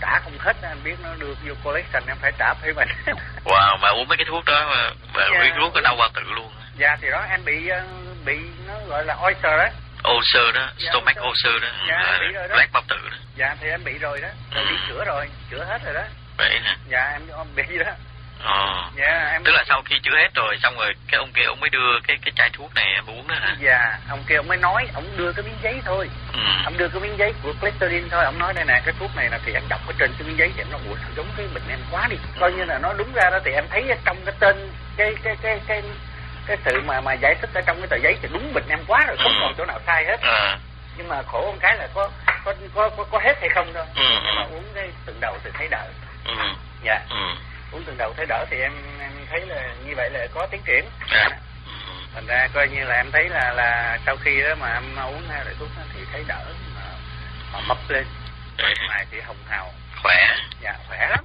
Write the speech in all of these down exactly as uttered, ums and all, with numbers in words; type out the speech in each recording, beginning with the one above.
trả không hết, anh biết nó đưa vô collection em phải trả phí mình. Wow, mà uống mấy cái thuốc đó mà, mà dạ. uống thuốc có đau bao tử luôn. Dạ thì đó em bị bị nó gọi là ulcer đó. Ulcer đó, dạ, stomach ulcer đó, dạ, là bị rồi đó. loét bao tử đó. Dạ thì em bị rồi đó, rồi đi chữa rồi, chữa hết rồi đó. Vậy hả? Dạ em bị đó. Ờ. Dạ em. Tức là sau khi chữa hết rồi, xong rồi cái ông kia ông mới đưa cái cái chai thuốc này em uống đó hả? Dạ, ông kia ông mới nói, ông đưa cái miếng giấy thôi. Ừ. Ông đưa cái miếng giấy của Clethodim thôi, ông nói đây nè, cái thuốc này là thì anh đọc ở trên cái miếng giấy thì em nói ủa sao giống cái bệnh em quá đi. Ừ. Coi như là nó đúng ra đó thì em thấy trong cái tên cái cái cái cái cái sự mà mà giải thích ở trong cái tờ giấy thì đúng bệnh em quá rồi, không ừ. còn chỗ nào sai hết. À. Nhưng mà khổ một cái là có có có có, có hết hay không đâu. Ừ. Nhưng mà uống cái từng đầu thì thấy đỡ. Ừ. Dạ. Ừ. Uống từng đầu thấy đỡ thì em em thấy là như vậy là có tiến triển. À. Thành ra coi như là em thấy là là sau khi đó mà em uống hai loại thuốc đó thì thấy đỡ mà, mà mập lên. Ngoài thì hồng hào. Khỏe. Dạ khỏe lắm.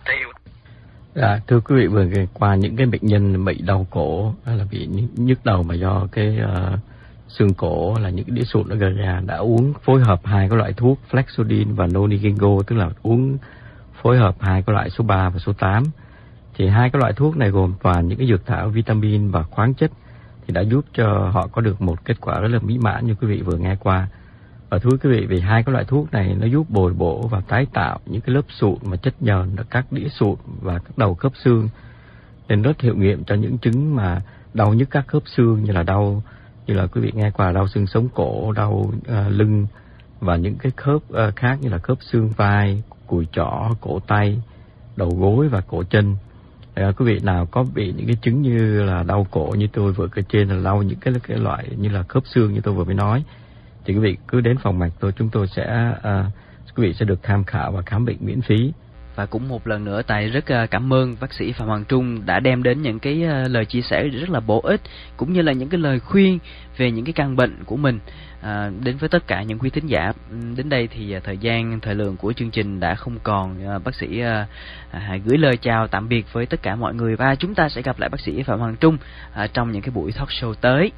Dạ, thưa quý vị, vừa qua những cái bệnh nhân bị đau cổ hay là bị nhức đầu mà do cái uh, xương cổ là những cái đĩa sụn nó gây ra, đã uống phối hợp hai cái loại thuốc Flexodin và Nonigingo, tức là uống phối hợp hai cái loại số ba và số tám. Thì hai cái loại thuốc này gồm toàn những cái dược thảo, vitamin và khoáng chất, thì đã giúp cho họ có được một kết quả rất là mỹ mãn như quý vị vừa nghe qua. Và thưa quý vị, vì hai cái loại thuốc này nó giúp bồi bổ và tái tạo những cái lớp sụn và chất nhờn ở các đĩa sụn và các đầu khớp xương, nên rất hiệu nghiệm cho những chứng mà đau nhức các khớp xương, như là đau như là quý vị nghe qua đau xương sống cổ, đau uh, lưng và những cái khớp uh, khác như là khớp xương vai, cùi chỏ, cổ tay, đầu gối và cổ chân. À, quý vị nào có bị những cái chứng như là đau cổ như tôi vừa kể trên, là đau những cái cái loại như là khớp xương như tôi vừa mới nói, thì quý vị cứ đến phòng mạch tôi, chúng tôi sẽ uh, quý vị sẽ được tham khảo và khám bệnh miễn phí. Và cũng một lần nữa Tài rất cảm ơn bác sĩ Phạm Hoàng Trung đã đem đến những cái lời chia sẻ rất là bổ ích, cũng như là những cái lời khuyên về những cái căn bệnh của mình à, đến với tất cả những quý thính giả. Đến đây thì thời gian thời lượng của chương trình đã không còn. à, Bác sĩ à, hãy gửi lời chào tạm biệt với tất cả mọi người, và chúng ta sẽ gặp lại bác sĩ Phạm Hoàng Trung à, trong những cái buổi talk show tới.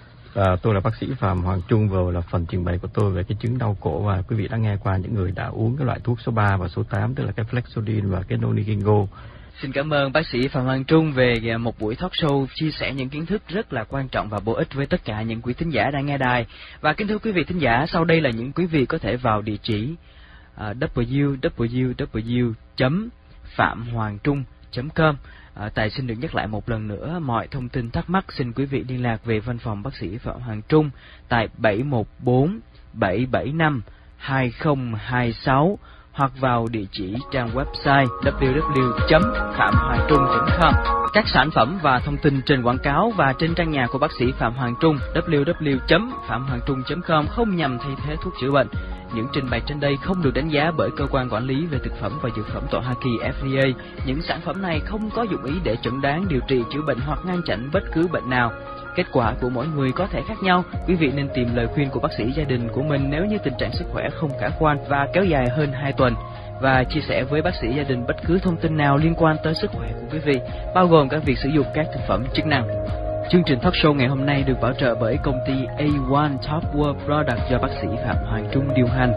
À, tôi là bác sĩ Phạm Hoàng Trung, vừa là phần trình bày của tôi về cái chứng đau cổ, và quý vị đã nghe qua những người đã uống cái loại thuốc số ba và số tám, tức là cái Flexodin và cái Nonigingo. Xin cảm ơn bác sĩ Phạm Hoàng Trung về một buổi talk show chia sẻ những kiến thức rất là quan trọng và bổ ích với tất cả những quý thính giả đang nghe đài. Và kính thưa quý vị thính giả, sau đây là những quý vị có thể vào địa chỉ uh, w w w chấm phạm hoàng trung chấm com. À, Tài xin được nhắc lại một lần nữa, mọi thông tin thắc mắc xin quý vị liên lạc về văn phòng bác sĩ Phạm Hoàng Trung tại bảy một bốn bảy bảy năm hai không hai sáu, hoặc vào địa chỉ trang website w w w chấm phạm hoàng trung chấm com. Các sản phẩm và thông tin trên quảng cáo và trên trang nhà của bác sĩ Phạm Hoàng Trung w w w chấm phạm hoàng trung chấm com không nhằm thay thế thuốc chữa bệnh. Những trình bày trên đây không được đánh giá bởi cơ quan quản lý về thực phẩm và dược phẩm tại Hoa Kỳ F D A. Những sản phẩm này không có dụng ý để chẩn đoán, điều trị, chữa bệnh hoặc ngăn chặn bất cứ bệnh nào. Kết quả của mỗi người có thể khác nhau. Quý vị nên tìm lời khuyên của bác sĩ gia đình của mình nếu như tình trạng sức khỏe không khả quan và kéo dài hơn hai tuần. Và chia sẻ với bác sĩ gia đình bất cứ thông tin nào liên quan tới sức khỏe của quý vị, bao gồm cả việc sử dụng các thực phẩm chức năng. Chương trình talk show ngày hôm nay được bảo trợ bởi công ty A một Top World Product do bác sĩ Phạm Hoàng Trung điều hành.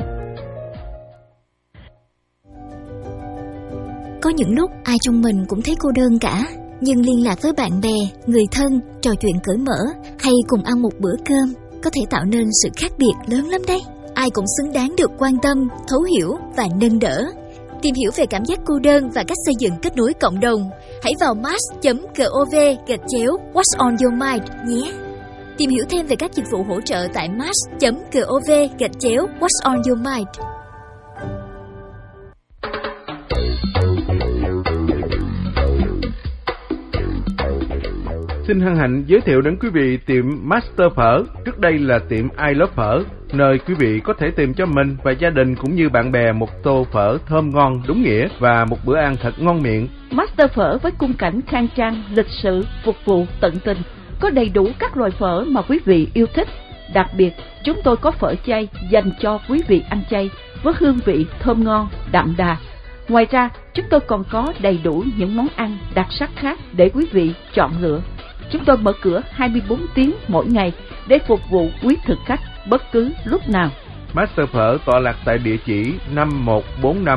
Có những lúc ai trong mình cũng thấy cô đơn cả, nhưng liên lạc với bạn bè, người thân, trò chuyện cởi mở hay cùng ăn một bữa cơm có thể tạo nên sự khác biệt lớn lắm đấy. Ai cũng xứng đáng được quan tâm, thấu hiểu và nâng đỡ. Tìm hiểu về cảm giác cô đơn và cách xây dựng kết nối cộng đồng, hãy vào mars chấm gov gạch chéo What's on your mind nhé. Tìm hiểu thêm về các dịch vụ hỗ trợ tại mars chấm gov gạch chéo What's on your mind. Xin hân hạnh giới thiệu đến quý vị tiệm Master Phở, trước đây là tiệm I Love Phở, nơi quý vị có thể tìm cho mình và gia đình cũng như bạn bè một tô phở thơm ngon đúng nghĩa và một bữa ăn thật ngon miệng. Master Phở với khung cảnh khang trang, lịch sự, phục vụ tận tình, có đầy đủ các loại phở mà quý vị yêu thích. Đặc biệt, chúng tôi có phở chay dành cho quý vị ăn chay với hương vị thơm ngon, đậm đà. Ngoài ra, chúng tôi còn có đầy đủ những món ăn đặc sắc khác để quý vị chọn lựa. Chúng tôi mở cửa hai mươi bốn tiếng mỗi ngày để phục vụ quý thực khách bất cứ lúc nào. Master Phở tọa lạc tại địa chỉ năm một bốn năm